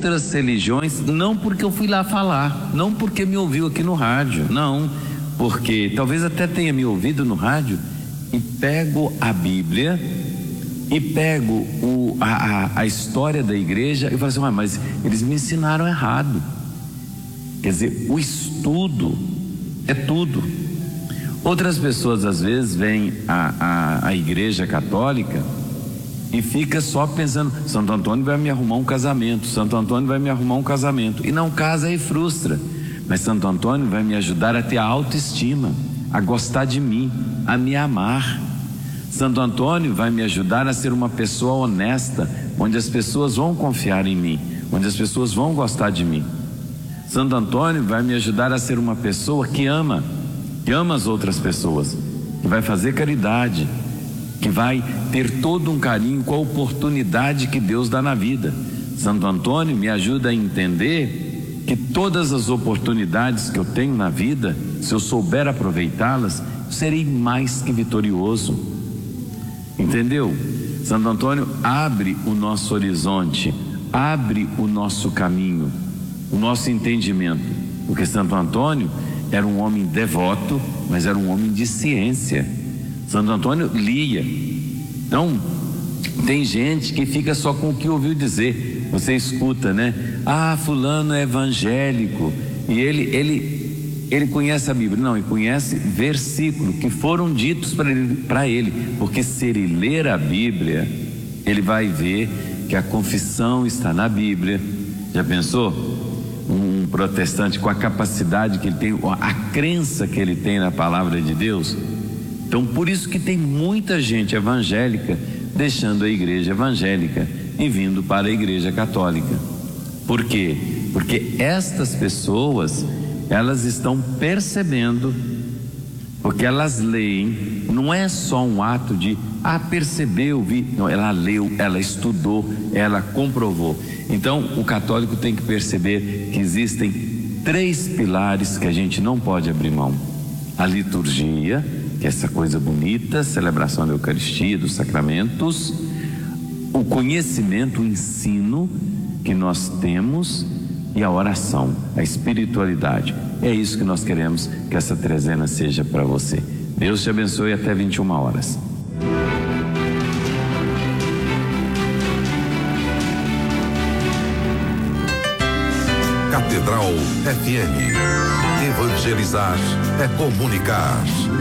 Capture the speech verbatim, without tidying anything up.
outras religiões, não porque eu fui lá falar, não porque me ouviu aqui no rádio, não, porque talvez até tenha me ouvido no rádio e pego a Bíblia e pego o, a, a, a história da igreja e falo assim, ah, mas eles me ensinaram errado. Quer dizer, o estudo é tudo. Outras pessoas às vezes vêm à, à, à igreja católica e fica só pensando, Santo Antônio vai me arrumar um casamento, Santo Antônio vai me arrumar um casamento, e não casa e frustra. Mas Santo Antônio vai me ajudar a ter a autoestima, a gostar de mim, a me amar. Santo Antônio vai me ajudar a ser uma pessoa honesta, onde as pessoas vão confiar em mim, onde as pessoas vão gostar de mim. Santo Antônio vai me ajudar a ser uma pessoa que ama, que ama as outras pessoas, que vai fazer caridade, que vai ter todo um carinho com a oportunidade que Deus dá na vida. Santo Antônio me ajuda a entender que todas as oportunidades que eu tenho na vida, se eu souber aproveitá-las, serei mais que vitorioso. Entendeu? Santo Antônio abre o nosso horizonte, abre o nosso caminho, o nosso entendimento, porque Santo Antônio era um homem devoto, mas era um homem de ciência. Santo Antônio lia. Então, tem gente que fica só com o que ouviu dizer. Você escuta, né? Ah, fulano é evangélico e ele, ele, ele conhece a Bíblia. Não, ele conhece versículos que foram ditos para ele, para ele, porque se ele ler a Bíblia, ele vai ver que a confissão está na Bíblia. Já pensou? Um protestante com a capacidade que ele tem, a crença que ele tem na palavra de Deus. Então, por isso que tem muita gente evangélica deixando a igreja evangélica e vindo para a igreja católica. Por quê? Porque estas pessoas, elas estão percebendo, porque elas leem, não é só um ato de, ah, percebeu, vi, não, ela leu, ela estudou, ela comprovou. Então, o católico tem que perceber que existem três pilares que a gente não pode abrir mão: a liturgia, que é essa coisa bonita, celebração da Eucaristia, dos sacramentos, o conhecimento, o ensino que nós temos, e a oração, a espiritualidade. É isso que nós queremos que essa trezena seja para você. Deus te abençoe até vinte e uma horas. Catedral F M. Evangelizar é comunicar.